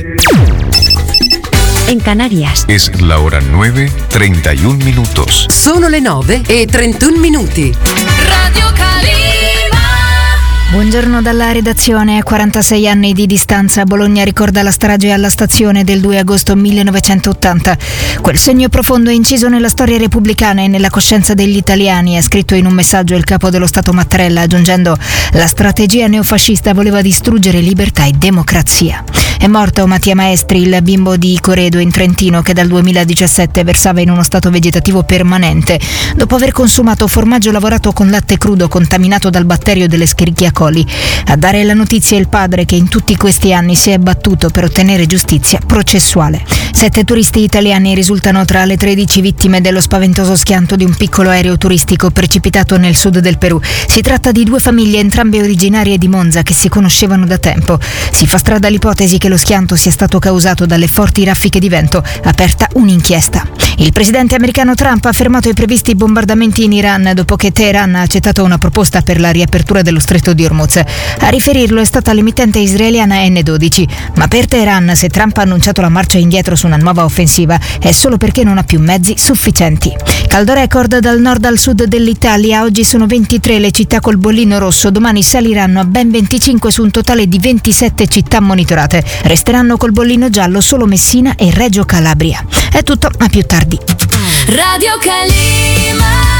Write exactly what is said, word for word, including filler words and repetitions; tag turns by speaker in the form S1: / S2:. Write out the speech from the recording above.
S1: En Canarias
S2: es la hora nueve, treinta y un minutos.
S3: Sono le nove e trentuno minuti.
S4: Radio Calima.
S5: Buongiorno dalla redazione. A quarantasei anni di distanza, Bologna ricorda la strage alla stazione del due agosto millenovecentottanta. Quel segno profondo è inciso nella storia repubblicana e nella coscienza degli italiani, ha scritto in un messaggio il capo dello Stato Mattarella, aggiungendo: la strategia neofascista voleva distruggere libertà e democrazia. È morto Mattia Maestri, il bimbo di Coredo in Trentino, che dal duemiladiciassette versava in uno stato vegetativo permanente dopo aver consumato formaggio lavorato con latte crudo contaminato dal batterio delle Escherichia coli. A dare la notizia è il padre, che in tutti questi anni si è battuto per ottenere giustizia processuale. Sette turisti italiani risultano tra le tredici vittime dello spaventoso schianto di un piccolo aereo turistico precipitato nel sud del Perù. Si tratta di due famiglie, entrambe originarie di Monza, che si conoscevano da tempo. Si fa strada l'ipotesi che lo schianto sia stato causato dalle forti raffiche di vento, aperta un'inchiesta. Il presidente americano Trump ha fermato i previsti bombardamenti in Iran dopo che Teheran ha accettato una proposta per la riapertura dello stretto di Hormuz. A riferirlo è stata l'emittente israeliana N dodici, ma per Teheran, se Trump ha annunciato la marcia indietro su una nuova offensiva, è solo perché non ha più mezzi sufficienti. Caldo record dal nord al sud dell'Italia. Oggi sono ventitré le città col bollino rosso, domani saliranno a ben venticinque su un totale di ventisette città monitorate. Resteranno col bollino giallo solo Messina e Reggio Calabria. È tutto, a più tardi.
S4: Radio Calima.